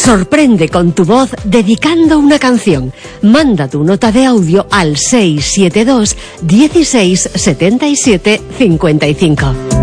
Sorprende con tu voz dedicando una canción. Manda tu nota de audio al 672 16 77 55.